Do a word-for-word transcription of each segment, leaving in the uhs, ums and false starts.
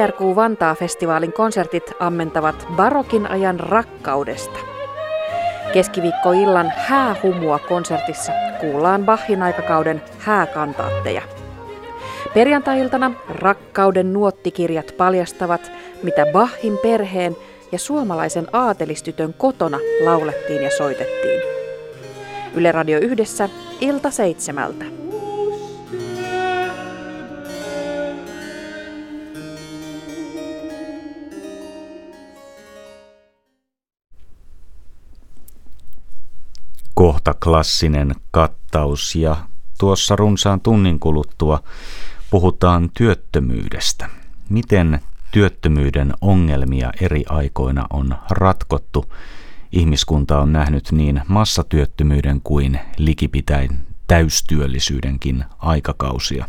V R Q Vantaa-festivaalin konsertit ammentavat barokin ajan rakkaudesta. Keskiviikkoillan häähumua konsertissa kuullaan Bachin aikakauden hääkantaatteja. Perjantai-iltana rakkauden nuottikirjat paljastavat, mitä Bachin perheen ja suomalaisen aatelistytön kotona laulettiin ja soitettiin. Yle Radio Yhdessä, ilta seitsemältä. Kohta klassinen kattaus ja tuossa runsaan tunnin kuluttua puhutaan työttömyydestä. Miten työttömyyden ongelmia eri aikoina on ratkottu? Ihmiskunta on nähnyt niin massatyöttömyyden kuin likipitäen täystyöllisyydenkin aikakausia.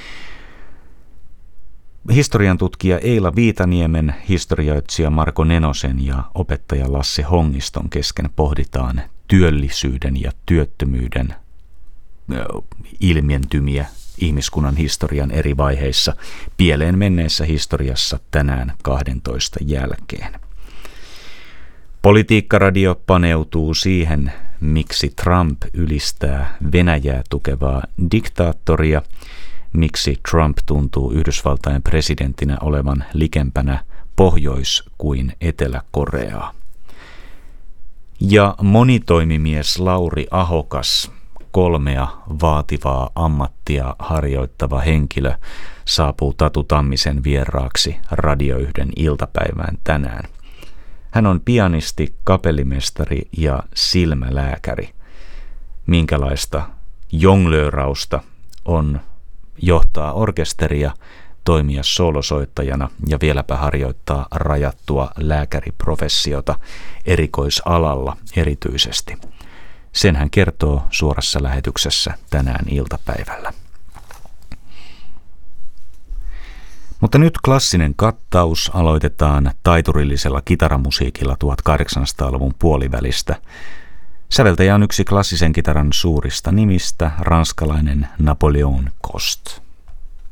Historian tutkija Eila Viitaniemen, historioitsija Marko Nenosen ja opettaja Lasse Hongiston kesken pohditaan työllisyyden ja työttömyyden ilmentymiä ihmiskunnan historian eri vaiheissa pieleen menneessä historiassa tänään kahdentoista jälkeen. Politiikkaradio paneutuu siihen, miksi Trump ylistää Venäjää tukevaa diktaattoria, miksi Trump tuntuu Yhdysvaltain presidenttinä olevan likempänä Pohjois- kuin Etelä-Koreaa. Ja monitoimimies Lauri Ahokas, kolmea vaativaa ammattia harjoittava henkilö, saapuu Tatu Tammisen vieraaksi Radio Yhden iltapäivään tänään. Hän on pianisti, kapellimestari ja silmälääkäri. Minkälaista jonglöörausta on johtaa orkesteria, toimia soolosoittajana ja vieläpä harjoittaa rajattua lääkäriprofessiota erikoisalalla erityisesti. Sen hän kertoo suorassa lähetyksessä tänään iltapäivällä. Mutta nyt klassinen kattaus aloitetaan taiturillisella kitaramusiikilla tuhatkahdeksansataaluvun puolivälistä. Säveltäjä on yksi klassisen kitaran suurista nimistä, ranskalainen Napoleon Coste.